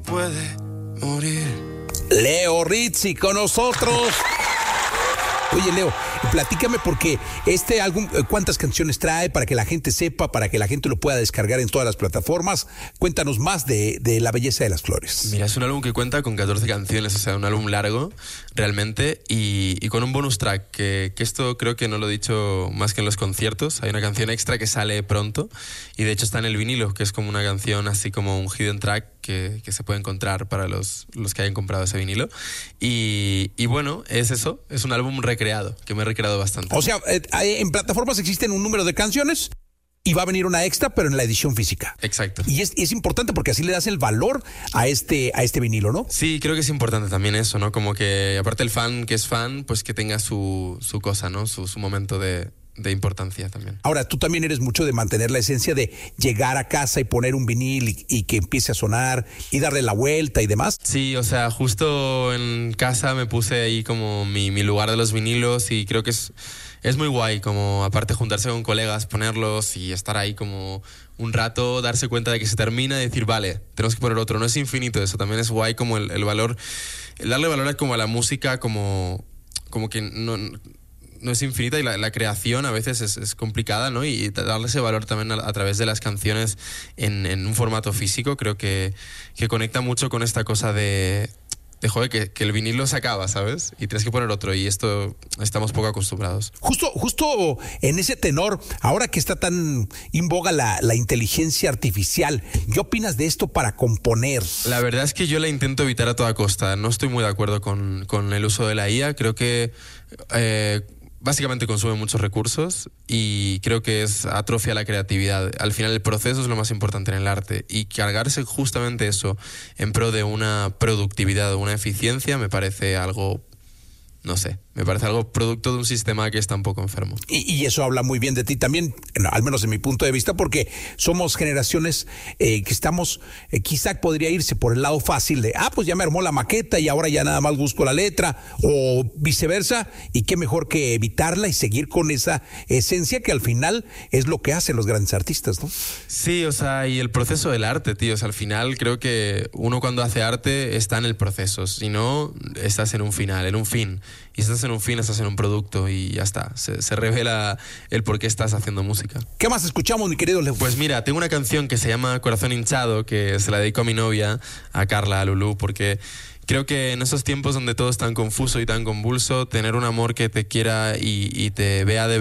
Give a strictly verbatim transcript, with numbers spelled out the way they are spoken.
Puede morir. Leo Rizzi con nosotros. Oye, Leo, platícame porque este álbum, ¿cuántas canciones trae para que la gente sepa, para que la gente lo pueda descargar en todas las plataformas? Cuéntanos más de, de La Belleza de las Flores. Mira, es un álbum que cuenta con catorce canciones, o sea, un álbum largo realmente y, y con un bonus track, que, que esto creo que no lo he dicho más que en los conciertos. Hay una canción extra que sale pronto y de hecho está en el vinilo, que es como una canción así como un hidden track que, que se puede encontrar para los, los que hayan comprado ese vinilo. Y, y bueno, es eso, es un álbum recreado, que me he recreado bastante. O sea, eh, en plataformas existen un número de canciones y va a venir una extra, pero en la edición física. Exacto. Y es, es importante porque así le das el valor a este, a este vinilo, ¿no? Sí, creo que es importante también eso, ¿no? Como que, aparte el fan que es fan, pues que tenga su, su cosa, ¿no? Su, su momento de, de importancia también. Ahora, tú también eres mucho de mantener la esencia de llegar a casa y poner un vinil y, y que empiece a sonar y darle la vuelta y demás. Sí, o sea, justo en casa me puse ahí como mi, mi lugar de los vinilos y creo que es... Es muy guay, como aparte juntarse con colegas, ponerlos y estar ahí como un rato, darse cuenta de que se termina y decir, vale, tenemos que poner otro. No es infinito eso, también es guay como el, el valor, el darle valor como a la música, como, como que no, no es infinita y la, la creación a veces es, es complicada, ¿no? Y darle ese valor también a, a través de las canciones en, en un formato físico creo que, que conecta mucho con esta cosa de... de joder, que, que el vinilo se acaba, ¿sabes? Y tienes que poner otro y esto estamos poco acostumbrados. Justo, justo en ese tenor, ahora que está tan en boga la, la inteligencia artificial, ¿qué opinas de esto para componer? La verdad es que yo la intento evitar a toda costa. No estoy muy de acuerdo con, con el uso de la I A. Creo que... Eh, básicamente consume muchos recursos y creo que es atrofia la creatividad. Al final el proceso es lo más importante en el arte y cargarse justamente eso en pro de una productividad o una eficiencia me parece algo, no sé, me parece algo producto de un sistema que está un poco enfermo. Y, y eso habla muy bien de ti también, al menos de mi punto de vista, porque somos generaciones eh, que estamos, eh, quizá podría irse por el lado fácil de, ah, pues ya me armó la maqueta y ahora ya nada más busco la letra, o viceversa, y qué mejor que evitarla y seguir con esa esencia que al final es lo que hacen los grandes artistas, ¿no? Sí, o sea, y el proceso del arte, tío, o sea, al final creo que uno cuando hace arte está en el proceso, si no, estás en un final, en un fin. Y estás en un fin, estás en un producto y ya está. Se, se revela el por qué estás haciendo música. ¿Qué más escuchamos, mi querido Leo? Pues mira, tengo una canción que se llama Corazón Hinchado, que se la dedico a mi novia, a Carla, a Lulú, porque creo que en esos tiempos donde todo es tan confuso y tan convulso, tener un amor que te quiera y, y te vea de verdad